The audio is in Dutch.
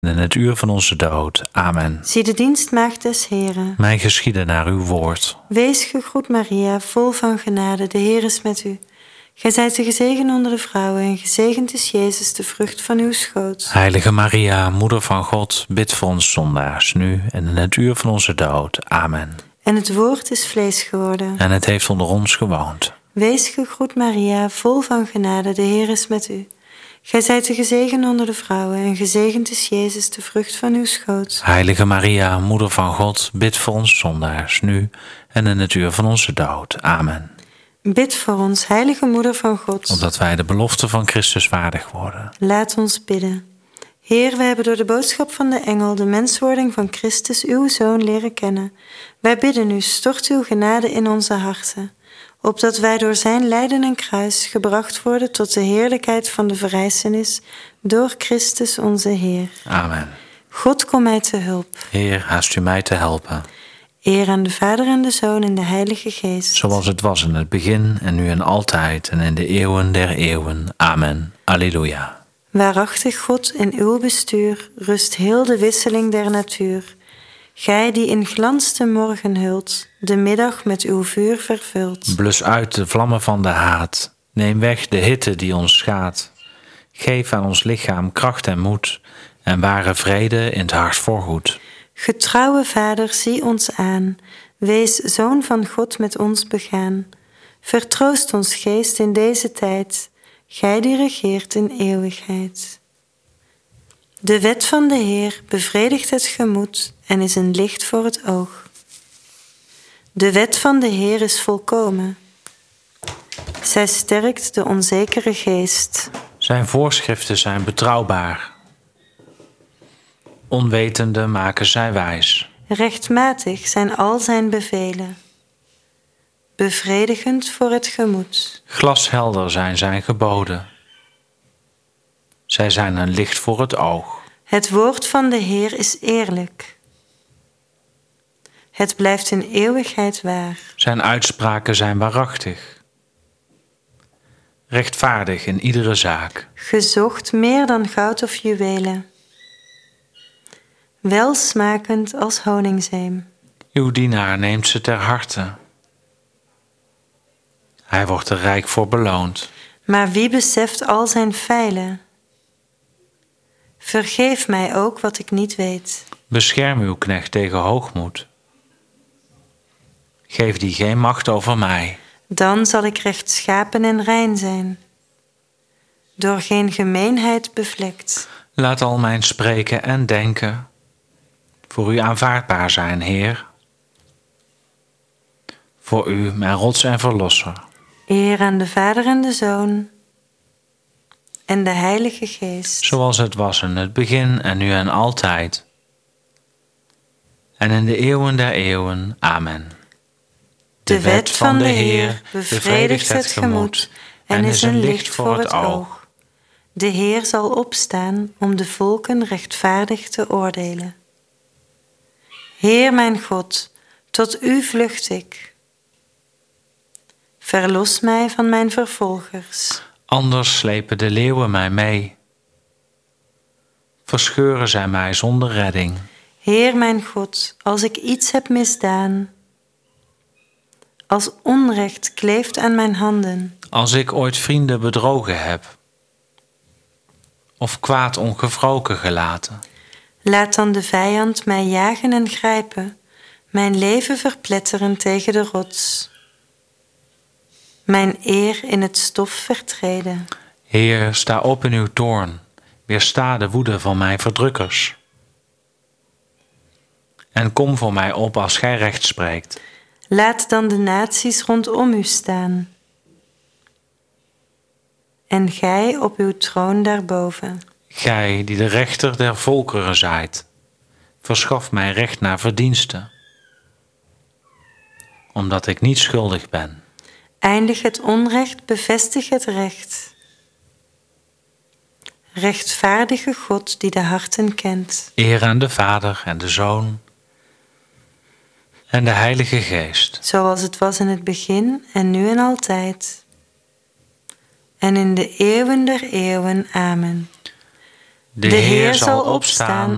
en in het uur van onze dood. Amen. Zie de dienstmaagd des Heren. Mij geschieden naar uw woord. Wees gegroet Maria, vol van genade, de Heer is met u. Gij zijt de gezegende onder de vrouwen en gezegend is Jezus, de vrucht van uw schoot. Heilige Maria, moeder van God, bid voor ons zondaars, nu en in het uur van onze dood. Amen. En het woord is vlees geworden. En het heeft onder ons gewoond. Wees gegroet Maria, vol van genade, de Heer is met u. Gij zijt de gezegende onder de vrouwen en gezegend is Jezus, de vrucht van uw schoot. Heilige Maria, moeder van God, bid voor ons zondaars, nu en in het uur van onze dood. Amen. Bid voor ons, heilige moeder van God. Opdat wij de belofte van Christus waardig worden. Laat ons bidden. Heer, wij hebben door de boodschap van de engel de menswording van Christus, uw Zoon, leren kennen. Wij bidden u, stort uw genade in onze harten, opdat wij door zijn lijden en kruis gebracht worden tot de heerlijkheid van de verrijzenis door Christus onze Heer. Amen. God, kom mij te hulp. Heer, haast u mij te helpen. Eer aan de Vader en de Zoon en de Heilige Geest. Zoals het was in het begin en nu en altijd en in de eeuwen der eeuwen. Amen. Alleluia. Waarachtig God, in uw bestuur rust heel de wisseling der natuur. Gij die in glans de morgen hult, de middag met uw vuur vervult. Blus uit de vlammen van de haat. Neem weg de hitte die ons schaadt. Geef aan ons lichaam kracht en moed en ware vrede in het hart voorgoed. Getrouwe Vader, zie ons aan. Wees Zoon van God met ons begaan. Vertroost ons geest in deze tijd. Gij die regeert in eeuwigheid. De wet van de Heer bevredigt het gemoed en is een licht voor het oog. De wet van de Heer is volkomen. Zij sterkt de onzekere geest. Zijn voorschriften zijn betrouwbaar. Onwetenden maken zij wijs. Rechtmatig zijn al zijn bevelen. Bevredigend voor het gemoed. Glashelder zijn zijn geboden. Zij zijn een licht voor het oog. Het woord van de Heer is eerlijk. Het blijft in eeuwigheid waar. Zijn uitspraken zijn waarachtig. Rechtvaardig in iedere zaak. Gezocht meer dan goud of juwelen. Welsmakend als honingzeem. Uw dienaar neemt ze ter harte. Hij wordt er rijk voor beloond. Maar wie beseft al zijn feilen? Vergeef mij ook wat ik niet weet. Bescherm uw knecht tegen hoogmoed. Geef die geen macht over mij. Dan zal ik rechtschapen en rein zijn. Door geen gemeenheid bevlekt. Laat al mijn spreken en denken voor u aanvaardbaar zijn, Heer. Voor u, mijn rots en verlosser. Eer aan de Vader en de Zoon en de Heilige Geest. Zoals het was in het begin en nu en altijd. En in de eeuwen der eeuwen. Amen. De wet van de Heer bevredigt het gemoed en is een licht voor het oog. De Heer zal opstaan om de volken rechtvaardig te oordelen. Heer mijn God, tot u vlucht ik. Verlos mij van mijn vervolgers. Anders slepen de leeuwen mij mee. Verscheuren zij mij zonder redding. Heer mijn God, als ik iets heb misdaan, als onrecht kleeft aan mijn handen, Als ik ooit vrienden bedrogen heb, of kwaad ongewroken gelaten, laat dan de vijand mij jagen en grijpen, mijn leven verpletteren tegen de rots, mijn eer in het stof vertreden. Heer, sta op in uw toorn, weersta de woede van mijn verdrukkers. En kom voor mij op als gij recht spreekt. Laat dan de naties rondom u staan. En gij op uw troon daarboven. Gij die de rechter der volkeren zaait, verschaf mij recht naar verdiensten, omdat ik niet schuldig ben. Eindig het onrecht, bevestig het recht. Rechtvaardige God die de harten kent. Eer aan de Vader en de Zoon en de Heilige Geest. Zoals het was in het begin en nu en altijd. En in de eeuwen der eeuwen. Amen. De Heer zal opstaan